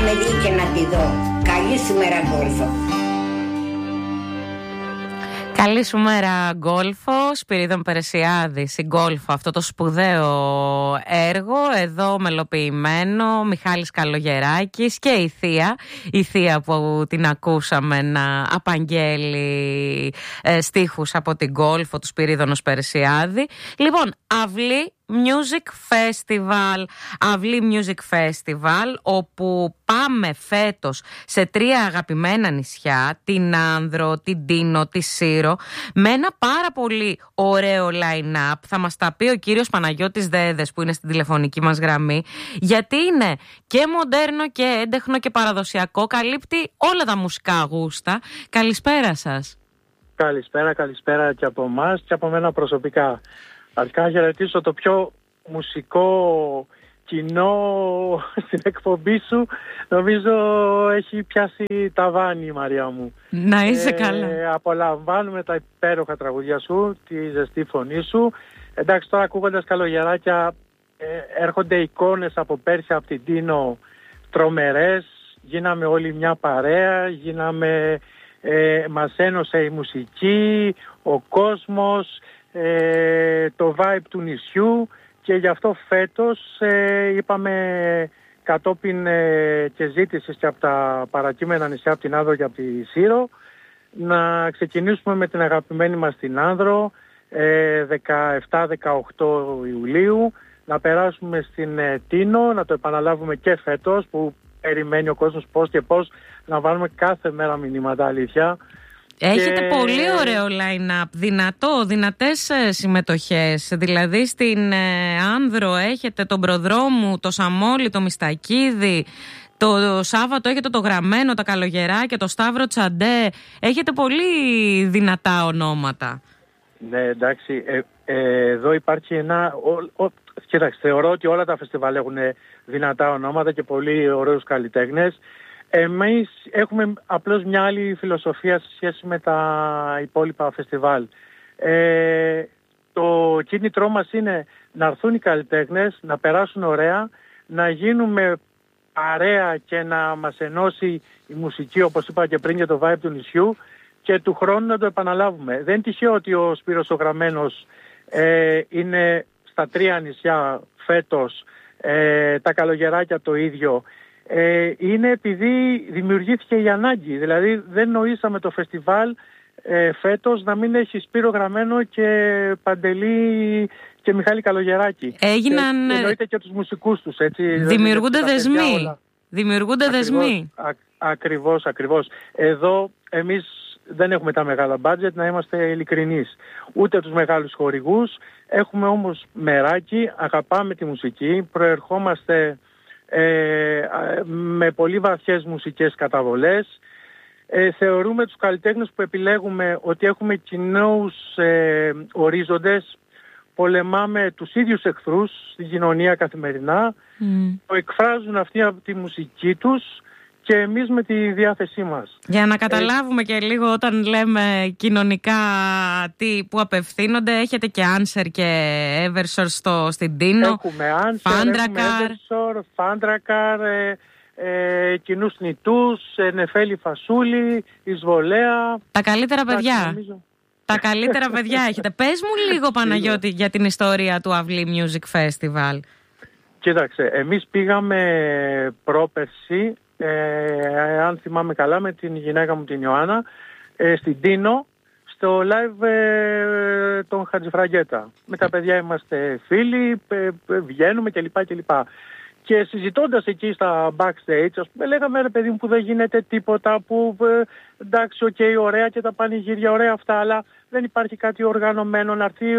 με δει και να τη δω. Καλή σου μέρα, Γκόλφο. Καλή σου μέρα, Γκόλφο. Σπυρίδων Περεσιάδης, η Γκόλφο, αυτό το σπουδαίο έργο, εδώ μελοποιημένο, Μιχάλης Καλογεράκης και η θεία που την ακούσαμε να απαγγέλει στίχους από την Γκόλφο του Σπυρίδωνος Περεσιάδη. Λοιπόν, Αυλή Music Festival, όπου πάμε φέτος σε 3 αγαπημένα νησιά, την Άνδρο, την Τίνο, τη Σύρο, με ένα πάρα πολύ ωραίο line-up. Θα μας τα πει ο κύριος Παναγιώτης Δέδες, που είναι στην τηλεφωνική μας γραμμή, γιατί είναι και μοντέρνο και έντεχνο και παραδοσιακό, καλύπτει όλα τα μουσικά γούστα. Καλησπέρα σας. Καλησπέρα και από εμάς και από μένα προσωπικά. Αρχικά να χαιρετήσω το πιο μουσικό κοινό στην εκπομπή σου. Νομίζω έχει πιάσει ταβάνι η Μαρία μου. Να είσαι καλά. Απολαμβάνουμε τα υπέροχα τραγουδιά σου, τη ζεστή φωνή σου. Εντάξει, τώρα ακούγοντας Καλογεράκια έρχονται εικόνες από πέρσι από την Τίνο τρομερές. Γίναμε όλοι μια παρέα, μας ένωσε η μουσική, ο κόσμος, το vibe του νησιού, και γι' αυτό φέτος είπαμε κατόπιν και ζήτησης και από τα παρακείμενα νησιά, από την Άνδρο και από τη Σύρο, να ξεκινήσουμε με την αγαπημένη μας την Άνδρο 17-18 Ιουλίου, να περάσουμε στην Τίνο, να το επαναλάβουμε και φέτος, που περιμένει ο κόσμος πώς και πώς, να βάλουμε κάθε μέρα μηνύματα, αλήθεια. Έχετε πολύ ωραίο line-up, δυνατές συμμετοχές. Δηλαδή στην Άνδρο έχετε τον Προδρόμου, το Σαμόλι, το Μιστακίδη. Το Σάββατο έχετε το Γραμμένο, τα Καλογεράκια, το Σταύρο Τσαντέ. Έχετε πολύ δυνατά ονόματα. Ναι, εντάξει. Εδώ υπάρχει ένα... Κοίταξε, θεωρώ ότι όλα τα φεστιβάλ έχουν δυνατά ονόματα και πολύ ωραίους καλλιτέχνες. Εμείς έχουμε απλώς μια άλλη φιλοσοφία σε σχέση με τα υπόλοιπα φεστιβάλ. Το κίνητρό μας είναι να έρθουν οι καλλιτέχνες, να περάσουν ωραία, να γίνουμε παρέα και να μας ενώσει η μουσική, όπως είπα και πριν, για το vibe του νησιού, και του χρόνου να το επαναλάβουμε. Δεν είναι τυχαίο ότι ο Σπύρος ο Γραμμένος είναι στα 3 νησιά φέτος, τα Καλογεράκια το ίδιο. Είναι επειδή δημιουργήθηκε η ανάγκη. Δηλαδή δεν νοήσαμε το φεστιβάλ φέτος να μην έχει Σπύρο Γραμμένο και Παντελή και Μιχάλη Καλογεράκη. Έγιναν... εννοείται και τους μουσικούς τους, έτσι. Δημιουργούνται δεσμοί. Δημιουργούνται δεσμοί. Ακριβώς. Εδώ εμείς δεν έχουμε τα μεγάλα μπάτζετ, να είμαστε ειλικρινείς. Ούτε τους μεγάλους χορηγούς. Έχουμε όμως μεράκι, αγαπάμε τη μουσική, προερχόμαστε με πολύ βαθιές μουσικές καταβολές. Θεωρούμε τους καλλιτέχνες που επιλέγουμε ότι έχουμε κοινούς ορίζοντες. Πολεμάμε τους ίδιους εχθρούς στην κοινωνία καθημερινά. Το εκφράζουν αυτοί από τη μουσική τους και εμείς με τη διάθεσή μας. Για να καταλάβουμε και λίγο, όταν λέμε κοινωνικά που απευθύνονται, έχετε και Answer και Eversource στην Τίνο. Έχουμε Answer, Eversource, Φάντρακαρ, κοινούς νητούς, Νεφέλη Φασούλη, Εισβολέα. Τα καλύτερα παιδιά. Τα καλύτερα παιδιά έχετε. Πες μου λίγο, Παναγιώτη, για την ιστορία του Αυλή Music Festival. Κοίταξε, εμείς πήγαμε πρόπερση, αν θυμάμαι καλά, με την γυναίκα μου την Ιωάννα, στην Τίνο, στο live των Χατζηφραγκέτα. Με τα παιδιά είμαστε φίλοι, βγαίνουμε κλπ. Και συζητώντας εκεί στα backstage, ας πούμε, λέγαμε, ρε παιδί μου, που δεν γίνεται τίποτα, που εντάξει, ωραία και τα πανηγύρια, ωραία αυτά, αλλά δεν υπάρχει κάτι οργανωμένο, να έρθει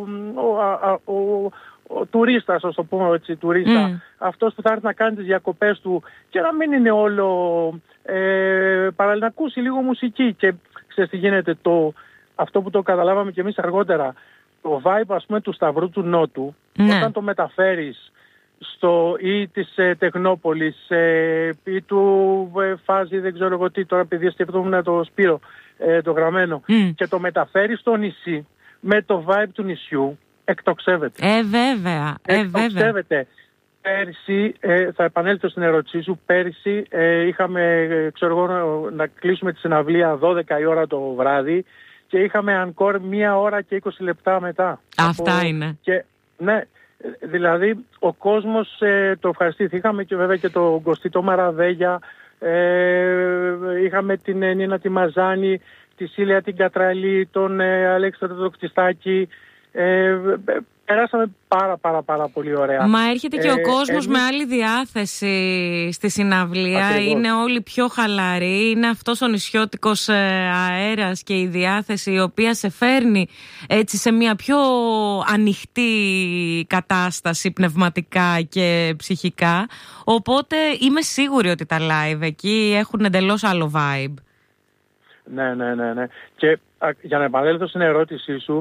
ο τουρίστας, ας το πούμε έτσι, τουρίστα, αυτός που θα έρθει να κάνει τις διακοπές του και να μην είναι όλο, παράλληλα να ακούσει λίγο μουσική. Και ξέρεις τι γίνεται, αυτό που το καταλάβαμε και εμείς αργότερα, το vibe, ας πούμε, του Σταυρού του Νότου, όταν το μεταφέρεις ή της Τεχνόπολης ή του Φάζη, δεν ξέρω εγώ τι, τώρα επειδή σκεφτόμουν το Σπύρο το Γραμμένο, και το μεταφέρει στο νησί με το vibe του νησιού, εκτοξεύεται. Βέβαια. Εκτοξεύεται. πέρσι, θα επανέλθω στην ερώτησή σου, πέρσι είχαμε, να κλείσουμε τη συναυλία 12 η ώρα το βράδυ και είχαμε ανκόρ 1 ώρα και 20 λεπτά μετά. Αυτά είναι. Και, ναι, δηλαδή ο κόσμος το ευχαριστήθη. Είχαμε και βέβαια και τον Κωστή το Μαραδέγια, είχαμε την Νίνα τη Μαζάνη, τη Σίλια την Κατραλή, τον Αλέξανδρο το Κτιστάκη. Περάσαμε πάρα πολύ ωραία. Μα έρχεται και ο κόσμος με άλλη διάθεση στη συναυλία. Ακριβώς. Είναι όλοι πιο χαλαροί. Είναι αυτός ο νησιώτικος αέρας και η διάθεση η οποία σε φέρνει έτσι σε μια πιο ανοιχτή κατάσταση πνευματικά και ψυχικά. Οπότε είμαι σίγουρη ότι τα live εκεί έχουν εντελώς άλλο vibe. Ναι. Και για να επανέλθω στην ερώτησή σου,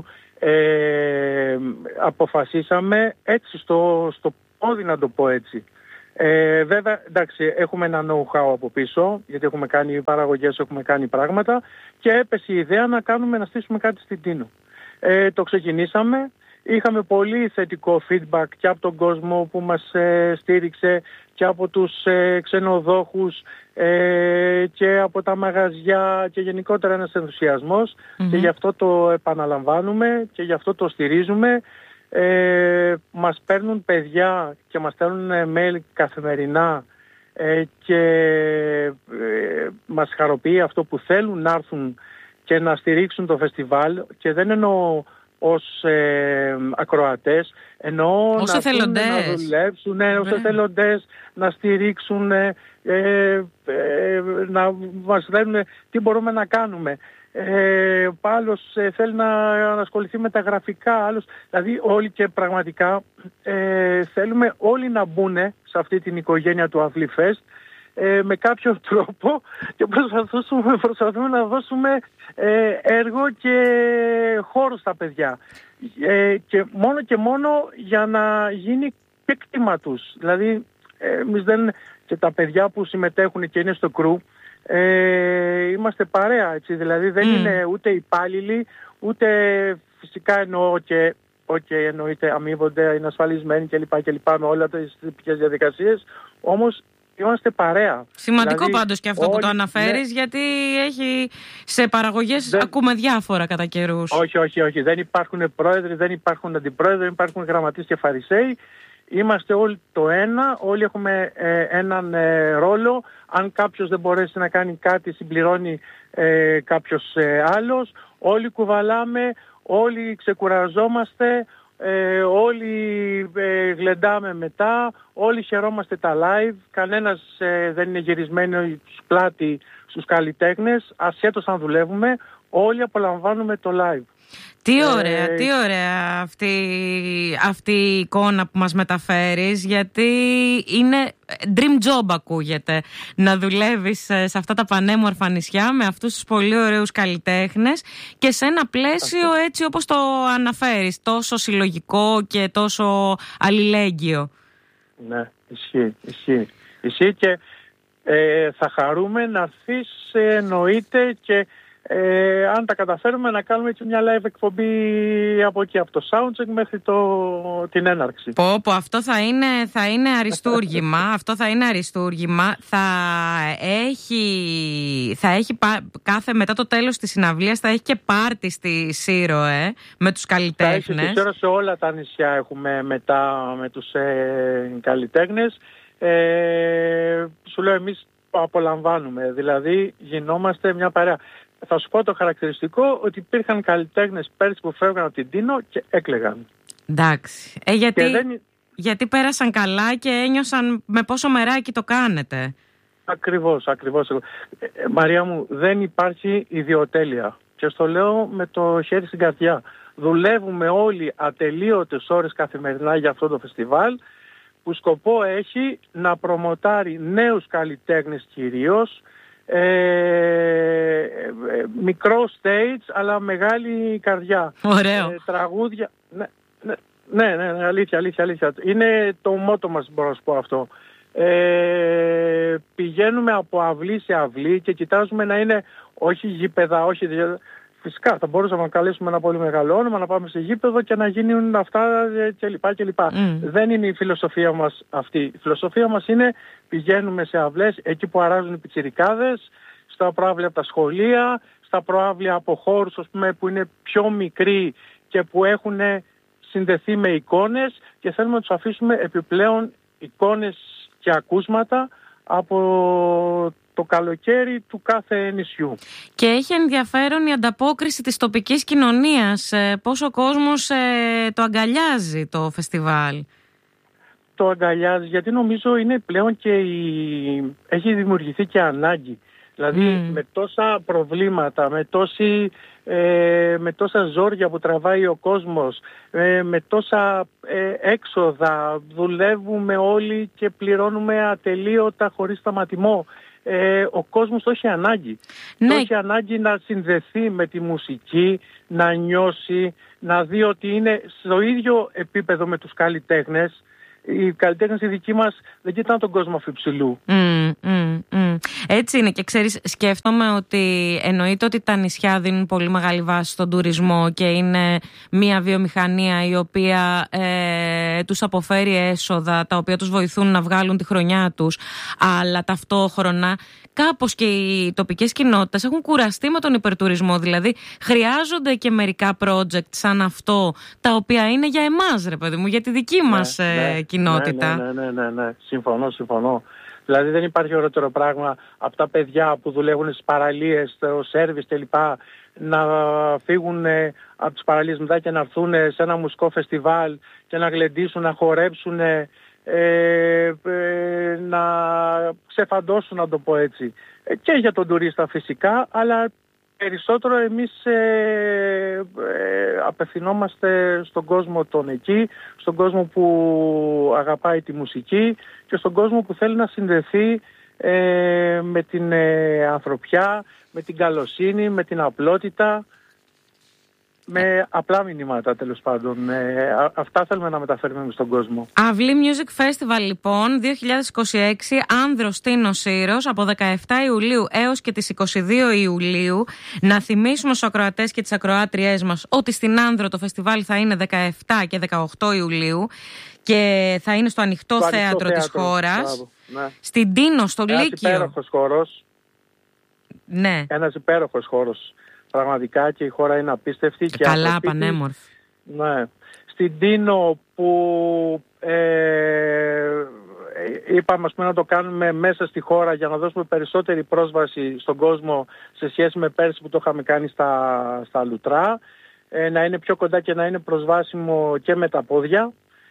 αποφασίσαμε έτσι στο πόδι, να το πω έτσι. Βέβαια, εντάξει, έχουμε ένα know-how από πίσω, γιατί έχουμε κάνει παραγωγές, έχουμε κάνει πράγματα και έπεσε η ιδέα να στήσουμε κάτι στην Τίνο. Το ξεκινήσαμε, είχαμε πολύ θετικό feedback και από τον κόσμο που μας στήριξε και από τους ξενοδόχους και από τα μαγαζιά και γενικότερα ένας ενθουσιασμός και γι' αυτό το επαναλαμβάνουμε και γι' αυτό το στηρίζουμε. Μας παίρνουν παιδιά και μας στέλνουν mail καθημερινά και μας χαροποιεί αυτό που θέλουν να έρθουν και να στηρίξουν το φεστιβάλ, και δεν εννοώ ως ακροατές, εννοώ ως να δουλέψουν, ως εθελοντές, να στηρίξουν, να μας λένε τι μπορούμε να κάνουμε. Άλλος θέλει να ασχοληθεί με τα γραφικά, άλλος, δηλαδή όλοι, και πραγματικά θέλουμε όλοι να μπουν σε αυτή την οικογένεια του Αυλή Fest με κάποιο τρόπο, και προσπαθούμε να δώσουμε έργο και χώρο στα παιδιά, και μόνο για να γίνει και κτήμα τους. Δηλαδή εμείς και τα παιδιά που συμμετέχουν και είναι στο κρου, είμαστε παρέα, έτσι, δηλαδή δεν είναι ούτε υπάλληλοι, ούτε, φυσικά εννοώ και εννοείται αμείβονται, είναι ασφαλισμένοι κλπ. Με όλα τις τυπικές διαδικασίες, όμως είμαστε παρέα. Σημαντικό δηλαδή, πάντως και αυτό που το αναφέρεις, γιατί σε παραγωγές ακούμε διάφορα κατά καιρούς. Όχι. Δεν υπάρχουν πρόεδροι, δεν υπάρχουν αντιπρόεδροι, δεν υπάρχουν γραμματείς και φαρισαίοι. Είμαστε όλοι το ένα, όλοι έχουμε έναν ρόλο. Αν κάποιος δεν μπορέσει να κάνει κάτι, συμπληρώνει κάποιος άλλος. Όλοι κουβαλάμε, όλοι ξεκουραζόμαστε, όλοι γλεντάμε μετά, όλοι χαιρόμαστε τα live. Κανένας δεν είναι γυρισμένο πλάτη στους καλλιτέχνες, ασχέτως αν δουλεύουμε, όλοι απολαμβάνουμε το live. Τι ωραία αυτή η εικόνα που μας μεταφέρεις, γιατί είναι dream job, ακούγεται, να δουλεύεις σε αυτά τα πανέμορφα νησιά με αυτούς τους πολύ ωραίους καλλιτέχνες και σε ένα πλαίσιο έτσι όπως το αναφέρεις, τόσο συλλογικό και τόσο αλληλέγγυο. Ναι, ισχύει και θα χαρούμε να έρθεις, εννοείται, και αν τα καταφέρουμε να κάνουμε και μια live εκπομπή από εκεί, από το soundcheck μέχρι την έναρξη. Αυτό θα είναι αριστούργημα. Αυτό θα είναι αριστούργημα. Θα έχει μετά το τέλος της συναυλίας θα έχει και πάρτι στη Σύρο με τους καλλιτέχνες. Θα έχει τώρα σε όλα τα νησιά έχουμε μετά με τους καλλιτέχνες. Σου λέω, εμείς απολαμβάνουμε, δηλαδή γινόμαστε μια παρέα. Θα σου πω το χαρακτηριστικό, ότι υπήρχαν καλλιτέχνες πέρσι που φεύγαν από την Τίνο και έκλαιγαν. Εντάξει. Γιατί πέρασαν καλά και ένιωσαν με πόσο μεράκι το κάνετε. Ακριβώς. Μαρία μου, δεν υπάρχει ιδιοτέλεια. Και στο λέω με το χέρι στην καρδιά. Δουλεύουμε όλοι ατελείωτες ώρες καθημερινά για αυτό το φεστιβάλ, που σκοπό έχει να προμοτάρει νέους καλλιτέχνες κυρίως, μικρό stage αλλά μεγάλη καρδιά. Ωραίο. Τραγούδια. Ναι, αλήθεια. Είναι το μότο μας, μπορώ να σου πω αυτό. Πηγαίνουμε από αυλή σε αυλή και κοιτάζουμε να είναι όχι γήπεδα, όχι Φυσικά θα μπορούσαμε να καλέσουμε ένα πολύ μεγάλο όνομα, να πάμε σε γήπεδο και να γίνουν αυτά κλπ. Δεν είναι η φιλοσοφία μας αυτή. Η φιλοσοφία μας είναι πηγαίνουμε σε αυλές εκεί που αράζουν οι πιτσιρικάδες, στα προάβλια από τα σχολεία, στα προάβλια από χώρους που είναι πιο μικροί και που έχουν συνδεθεί με εικόνες και θέλουμε να τους αφήσουμε επιπλέον εικόνες και ακούσματα από το καλοκαίρι του κάθε νησιού. Και έχει ενδιαφέρον η ανταπόκριση της τοπικής κοινωνίας. Πόσο ο κόσμος το αγκαλιάζει το φεστιβάλ. Το αγκαλιάζει γιατί νομίζω είναι πλέον και έχει δημιουργηθεί και ανάγκη. Δηλαδή με τόσα προβλήματα, με τόσα ζόρια που τραβάει ο κόσμος, με τόσα έξοδα, δουλεύουμε όλοι και πληρώνουμε ατελείωτα χωρίς σταματημό. Ο κόσμος το έχει ανάγκη. Το έχει ανάγκη να συνδεθεί με τη μουσική, να νιώσει, να δει ότι είναι στο ίδιο επίπεδο με τους καλλιτέχνες. Οι καλλιτέχνες οι δικοί μας δεν κοιτάνε τον κόσμο αφιψηλού. Έτσι είναι και ξέρεις, σκέφτομαι ότι εννοείται ότι τα νησιά δίνουν πολύ μεγάλη βάση στον τουρισμό και είναι μια βιομηχανία η οποία τους αποφέρει έσοδα τα οποία τους βοηθούν να βγάλουν τη χρονιά τους, αλλά ταυτόχρονα κάπως και οι τοπικές κοινότητες έχουν κουραστεί με τον υπερτουρισμό, δηλαδή χρειάζονται και μερικά project σαν αυτό τα οποία είναι για εμάς ρε παιδί μου, για τη δική μας κοινότητα. Ναι. Συμφωνώ. Δηλαδή δεν υπάρχει ωραιότερο πράγμα από τα παιδιά που δουλεύουν στις παραλίες, στο σέρβις κλπ. Να φύγουν από τις παραλίες μετά και να έρθουν σε ένα μουσικό φεστιβάλ και να γλεντήσουν, να χορέψουν, να ξεφαντώσουν, να το πω έτσι. Και για τον τουρίστα φυσικά, αλλά περισσότερο εμείς απευθυνόμαστε στον κόσμο τον εκεί, στον κόσμο που αγαπάει τη μουσική και στον κόσμο που θέλει να συνδεθεί με την ανθρωπιά, με την καλοσύνη, με την απλότητα, με απλά μηνύματα τέλος πάντων. Αυτά θέλουμε να μεταφέρουμε στον κόσμο. Αυλή Music Festival λοιπόν 2026, Άνδρος Τίνος Σύρος, από 17 Ιουλίου έως και τις 22 Ιουλίου. Να θυμίσουμε στους ακροατές και τις ακροάτριές μας ότι στην Άνδρο το φεστιβάλ θα είναι 17 και 18 Ιουλίου και θα είναι στο ανοιχτό θέατρο της χώρας. Ναι. Στην Τίνο, στο Λύκειο. Ένας υπέροχος χώρος. Ναι. Ένας υπέροχος χώρος. Πραγματικά και η χώρα είναι απίστευτη. Και καλά, πανέμορφη. Ναι. Στην Τίνο που είπαμε να το κάνουμε μέσα στη χώρα για να δώσουμε περισσότερη πρόσβαση στον κόσμο σε σχέση με πέρσι που το είχαμε κάνει στα Λουτρά, να είναι πιο κοντά και να είναι προσβάσιμο και με τα πόδια.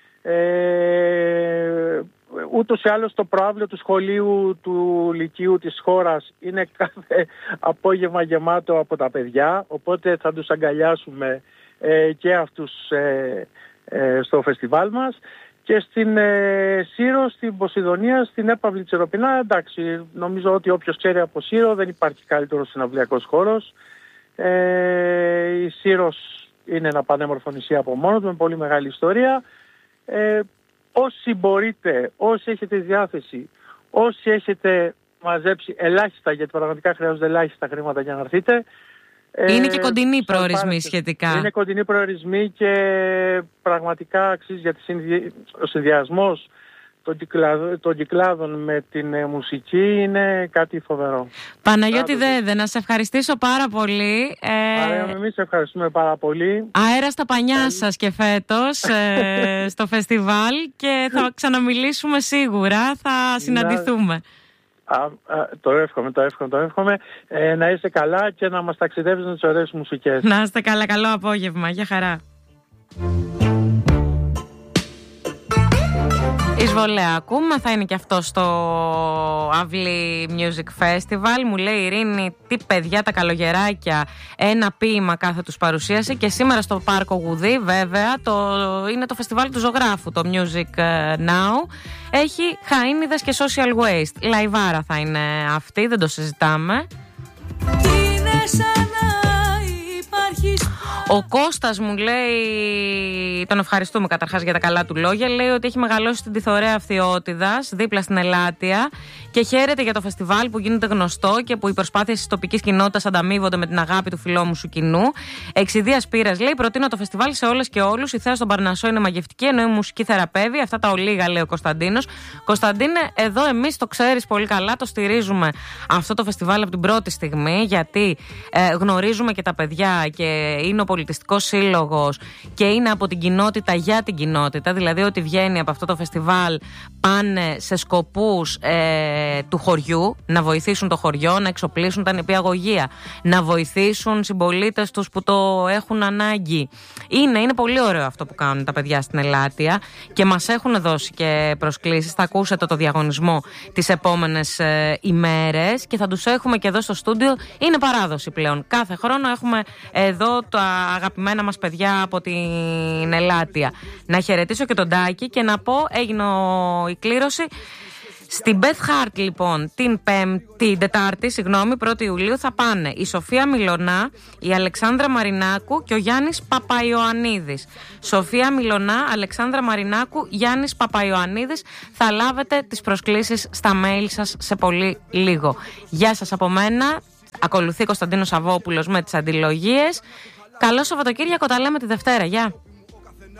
Ούτως ή άλλως το προαύλιο του σχολείου του Λυκείου της χώρας είναι κάθε απόγευμα γεμάτο από τα παιδιά, οπότε θα τους αγκαλιάσουμε και αυτούς στο φεστιβάλ μας. Και στην Σύρο, στην Ποσειδονία, στην έπαυλη Τσεροπινά, εντάξει, νομίζω ότι όποιος ξέρει από Σύρο δεν υπάρχει καλύτερος συναυλιακός χώρος. Η Σύρος είναι ένα πανέμορφο νησί από μόνο του με πολύ μεγάλη ιστορία. Όσοι μπορείτε, όσοι έχετε διάθεση, όσοι έχετε μαζέψει ελάχιστα, γιατί πραγματικά χρειάζονται ελάχιστα χρήματα για να έρθετε. Είναι και κοντινοί προορισμοί σχετικά. Είναι κοντινοί προορισμοί και πραγματικά αξίζει, γιατί ο συνδυασμός των κυκλάδων με την μουσική είναι κάτι φοβερό. Παναγιώτη Δέδε, να σε ευχαριστήσω πάρα πολύ. Εμείς ευχαριστούμε πάρα πολύ. Αέρα στα πανιά σας και φέτος στο φεστιβάλ και θα ξαναμιλήσουμε σίγουρα, θα συναντηθούμε. Το εύχομαι. Να είστε καλά και να μας ταξιδεύεις με τις ωραίες μουσικές. Να είστε καλά, καλό απόγευμα. Γεια χαρά. Εισβολέα ακούμε, θα είναι και αυτό στο Αυλή Music Festival. Μου λέει η Ειρήνη, τι παιδιά τα καλογεράκια, ένα ποίημα κάθε τους παρουσίασε. Και σήμερα στο Πάρκο Γουδί βέβαια είναι το φεστιβάλ του ζωγράφου, το Music Now. Έχει χαΐνιδες και social waste. Λαϊβάρα θα είναι αυτή, δεν το συζητάμε. Ο Ο Κώστας μου λέει, τον ευχαριστούμε καταρχάς για τα καλά του λόγια, λέει ότι έχει μεγαλώσει στην Τιθωρέα Αυθιώτιδας, δίπλα στην Ελάτια, και χαίρεται για το φεστιβάλ που γίνεται γνωστό και που οι προσπάθειες της τοπικής κοινότητας ανταμείβονται με την αγάπη του φιλόμουσου κοινού. Εξιδίας πείρας, λέει, προτείνω το φεστιβάλ σε όλες και όλους. Η θέα στον Παρνασσό είναι μαγευτική, ενώ η μουσική θεραπεύει. Αυτά τα ολίγα, λέει ο Κωνσταντίνος. Κωνσταντίνε, εδώ εμείς το ξέρεις πολύ καλά, το στηρίζουμε αυτό το φεστιβάλ από την πρώτη στιγμή, γιατί γνωρίζουμε και τα παιδιά και είναι ο πολιτιστικός σύλλογος και είναι από την κοινότητα για την κοινότητα. Δηλαδή, ότι βγαίνει από αυτό το φεστιβάλ πάνε σε σκοπούς του χωριού, να βοηθήσουν το χωριό, να εξοπλίσουν τα νηπιαγωγεία, να βοηθήσουν συμπολίτες τους που το έχουν ανάγκη. Είναι πολύ ωραίο αυτό που κάνουν τα παιδιά στην Ελάτια και μας έχουν δώσει και προσκλήσεις. Θα ακούσετε το διαγωνισμό τις επόμενες ημέρες και θα τους έχουμε και εδώ στο στούντιο. Είναι παράδοση πλέον. Κάθε χρόνο έχουμε εδώ τα αγαπημένα μας παιδιά από την Ελάτια. Να χαιρετήσω και τον Τάκη και να πω, έγινε η κλήρωση. Στην Beth Hart, λοιπόν, την Τετάρτη, 1η Ιουλίου, θα πάνε η Σοφία Μιλωνά, η Αλεξάνδρα Μαρινάκου και ο Γιάννης Παπαϊωαννίδης. Σοφία Μιλωνά, Αλεξάνδρα Μαρινάκου, Γιάννης Παπαϊωαννίδης. Θα λάβετε τις προσκλήσεις στα mail σας σε πολύ λίγο. Γεια σας από μένα. Ακολουθεί Κωνσταντίνος Σαββόπουλος με τις αντιλογίες. Καλό Σαββατοκύριακο, τα λέμε τη Δευτέρα. Γεια.